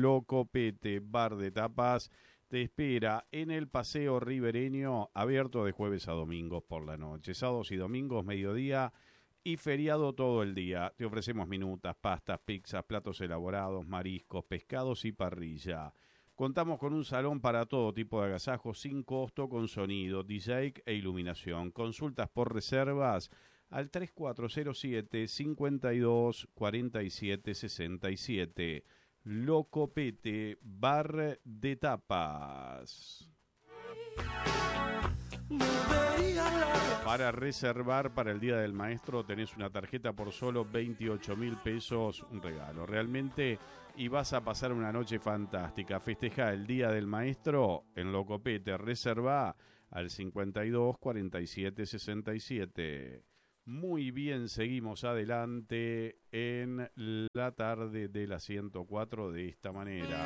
Locopete, bar de tapas, te espera en el Paseo Ribereño, abierto de jueves a domingos por la noche, sábados y domingos, mediodía y feriado todo el día. Te ofrecemos minutas, pastas, pizzas, platos elaborados, mariscos, pescados y parrilla. Contamos con un salón para todo tipo de agasajos sin costo, con sonido, DJ e iluminación. Consultas por reservas al 3407 52 47 67. Locopete, bar de tapas. Para reservar para el Día del Maestro tenés una tarjeta por solo 28.000 pesos, un regalo realmente, y vas a pasar una noche fantástica. Festeja el Día del Maestro en Locopete, reserva al 52 47 67. Muy bien, seguimos adelante en la tarde de la 104 de esta manera.